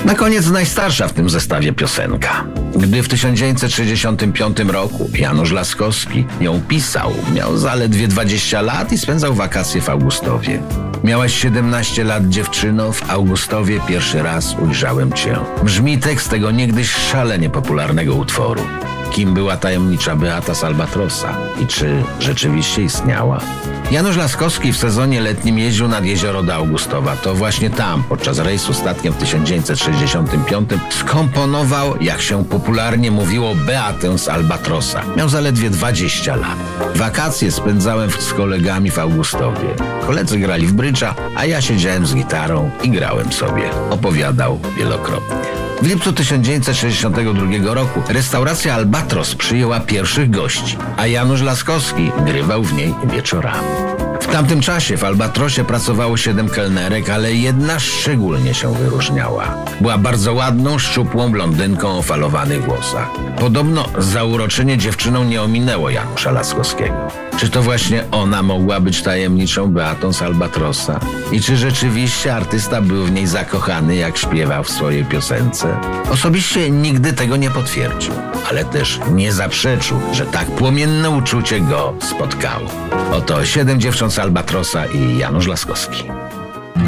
Na koniec najstarsza w tym zestawie piosenka. Gdy w 1965 roku Janusz Laskowski ją pisał, miał zaledwie 20 lat i spędzał wakacje w Augustowie. Miałaś 17 lat, dziewczyno, w Augustowie pierwszy raz ujrzałem cię. Brzmi tekst tego niegdyś szalenie popularnego utworu. Kim była tajemnicza Beata z Albatrosa i czy rzeczywiście istniała? Janusz Laskowski w sezonie letnim jeździł nad jezioro do Augustowa. To właśnie tam, podczas rejsu statkiem w 1965 skomponował, jak się popularnie mówiło, Beatę z Albatrosa. Miał zaledwie 20 lat. Wakacje spędzałem z kolegami w Augustowie. Koledzy grali w brydża, a ja siedziałem z gitarą i grałem sobie. Opowiadał wielokrotnie. W lipcu 1962 roku restauracja Albatros przyjęła pierwszych gości, a Janusz Laskowski grywał w niej wieczorami. W tamtym czasie w Albatrosie pracowało 7 kelnerek, ale jedna szczególnie się wyróżniała. Była bardzo ładną, szczupłą blondynką o falowanych włosach. Podobno zauroczenie dziewczyną nie ominęło Janusza Laskowskiego. Czy to właśnie ona mogła być tajemniczą Beatą z Albatrosa? I czy rzeczywiście artysta był w niej zakochany, jak śpiewał w swojej piosence? Osobiście nigdy tego nie potwierdził, ale też nie zaprzeczył, że tak płomienne uczucie go spotkało. Oto 7 dziewcząt z Albatrosa i Janusz Laskowski.